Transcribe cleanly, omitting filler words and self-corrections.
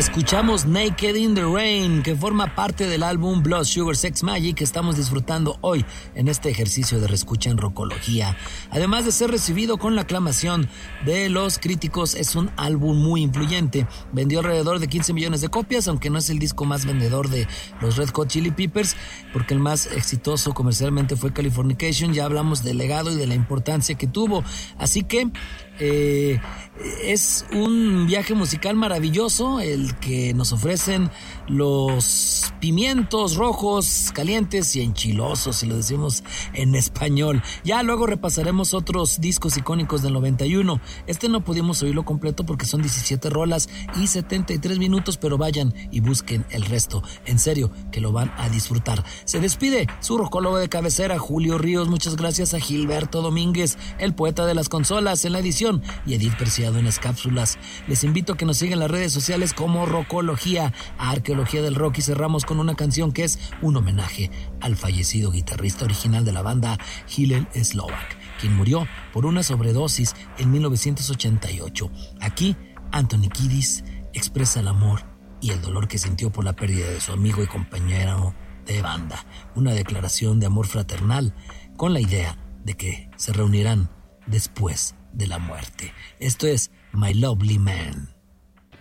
Escuchamos Naked in the Rain, que forma parte del álbum Blood Sugar Sex Magik que estamos disfrutando hoy en este ejercicio de reescucha en Rocología. Además de ser recibido con la aclamación de los críticos, es un álbum muy influyente. Vendió alrededor de 15 millones de copias, aunque no es el disco más vendedor de los Red Hot Chili Peppers, porque el más exitoso comercialmente fue Californication. Ya hablamos del legado y de la importancia que tuvo. Así que es un viaje musical maravilloso el que nos ofrecen los pimientos rojos, calientes y enchilosos, si lo decimos en español. Ya luego repasaremos otros discos icónicos del 91. Este no pudimos oírlo completo porque son 17 rolas y 73 minutos, pero vayan y busquen el resto. En serio, que lo van a disfrutar. Se despide su rocólogo de cabecera, Julio Ríos. Muchas gracias a Gilberto Domínguez, el poeta de las consolas, en la edición, y Edith Preciado en las cápsulas. Les invito a que nos sigan en las redes sociales como Rocología, a Arqueología del Rock, y cerramos con una canción que es un homenaje al fallecido guitarrista original de la banda, Hillel Slovak, quien murió por una sobredosis en 1988. Aquí, Anthony Kiedis expresa el amor y el dolor que sintió por la pérdida de su amigo y compañero de banda. Una declaración de amor fraternal con la idea de que se reunirán después de la muerte. Esto es My Lovely Man.